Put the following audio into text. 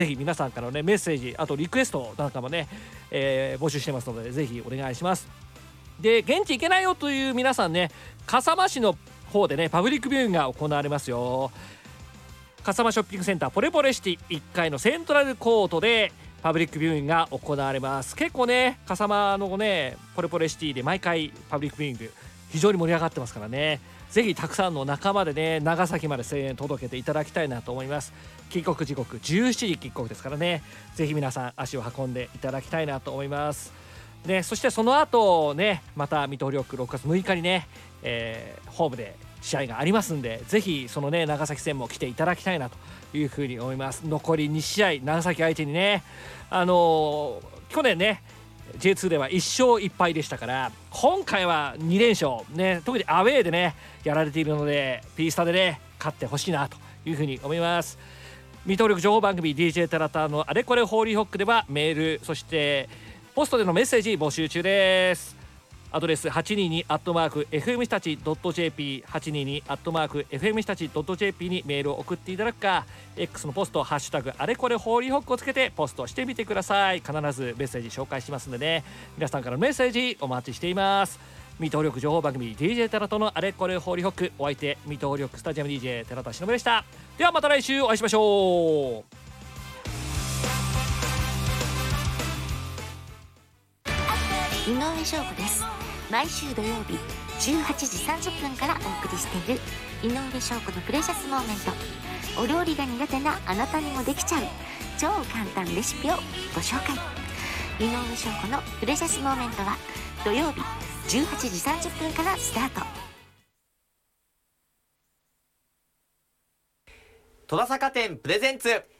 ぜひ皆さんからのねメッセージ、あとリクエストなんかもね、募集してますのでぜひお願いします。で現地行けないよという皆さんね、笠間市の方でねパブリックビューイングが行われますよ。笠間ショッピングセンターポレポレシティ1階のセントラルコートでパブリックビューイングが行われます。結構ね笠間のねポレポレシティで毎回パブリックビューイング非常に盛り上がってますからね、ぜひたくさんの仲間でね長崎まで声援届けていただきたいなと思います。帰国時刻17時帰国ですからね、ぜひ皆さん足を運んでいただきたいなと思いますね。そしてその後ねまた水戸緑6月6日にね、ホームで試合がありますんで、ぜひそのね長崎戦も来ていただきたいなというふうに思います。残り2試合長崎相手にね、去年ね J2 では1勝1敗でしたから、今回は2連勝ね、特にアウェーでねやられているので P スタでね勝ってほしいなというふうに思います。水戸力情報番組 DJ タラタのあれこれホーリーホックではメール、そしてポストでのメッセージ募集中です。アドレス 822@fm 日立 .jp 822@fm 日立 .jp にメールを送っていただくか、 X のポストハッシュタグあれこれホーリーホックをつけてポストしてみてください。必ずメッセージ紹介しますのでね、皆さんからのメッセージお待ちしています。水戸力情報番組 DJ タラトのあれこれホーリーホック、お相手水戸力スタジアム DJ 寺田忍でした。ではまた来週お会いしましょう。 井上翔子です。毎週土曜日18時30分からお送りしている井上翔子のプレシャスモーメント。お料理が苦手なあなたにもできちゃう超簡単レシピをご紹介。井上翔子のプレシャスモーメントは土曜日18時30分からスタート。 戸田坂店プレゼンツ